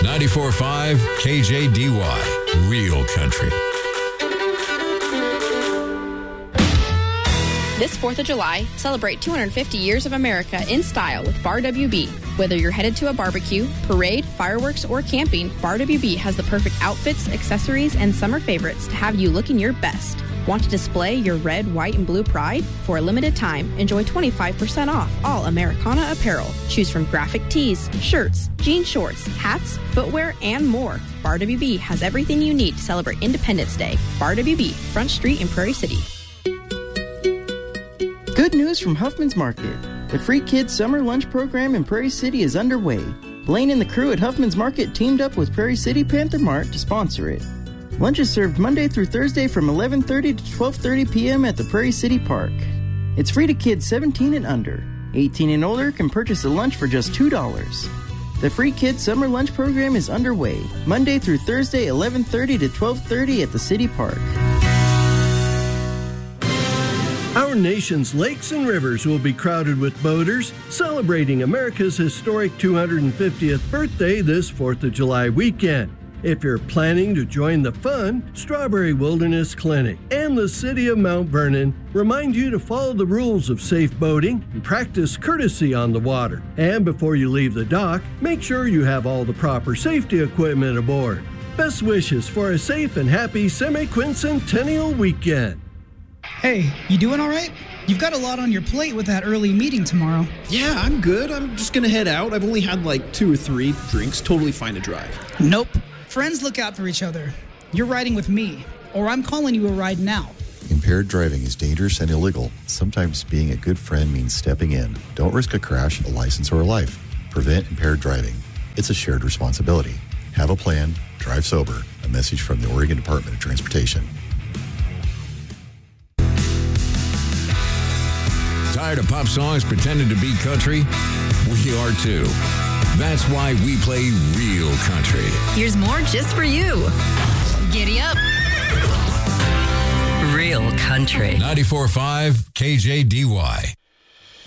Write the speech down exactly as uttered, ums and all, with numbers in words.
ninety-four point five K J D Y, Real Country. This fourth of July, celebrate two hundred fifty years of America in style with Bar W B. Whether you're headed to a barbecue, parade, fireworks, or camping, Bar W B has the perfect outfits, accessories, and summer favorites to have you looking your best. Want to display your red, white, and blue pride? For a limited time, enjoy twenty-five percent off all Americana apparel. Choose from graphic tees, shirts, jean shorts, hats, footwear, and more. Bar W B has everything you need to celebrate Independence Day. Bar W B, Front Street in Prairie City. Good news from Huffman's Market. The Free Kids Summer Lunch Program in Prairie City is underway. Blaine and the crew at Huffman's Market teamed up with Prairie City Panther Mart to sponsor it. Lunch is served Monday through Thursday from eleven thirty to twelve thirty p.m. at the Prairie City Park. It's free to kids seventeen and under. eighteen and older can purchase a lunch for just two dollars. The Free Kids Summer Lunch Program is underway, Monday through Thursday, eleven thirty to twelve thirty at the City Park. Our nation's lakes and rivers will be crowded with boaters celebrating America's historic two hundred fiftieth birthday this fourth of July weekend. If you're planning to join the fun, Strawberry Wilderness Clinic and the City of Mount Vernon remind you to follow the rules of safe boating and practice courtesy on the water. And before you leave the dock, make sure you have all the proper safety equipment aboard. Best wishes for a safe and happy semi-quincentennial weekend. Hey, you doing all right? You've got a lot on your plate with that early meeting tomorrow. Yeah, I'm good. I'm just gonna head out. I've only had like two or three drinks. Totally fine to drive. Nope. Friends look out for each other. You're riding with me, or I'm calling you a ride now. Impaired driving is dangerous and illegal. Sometimes being a good friend means stepping in. Don't risk a crash, a license, or a life. Prevent impaired driving. It's a shared responsibility. Have a plan. Drive sober. A message from the Oregon Department of Transportation. Tired of pop songs pretending to be country? We are too. That's why we play Real Country. Here's more just for you. Giddy up. Real Country. ninety-four point five K J D Y.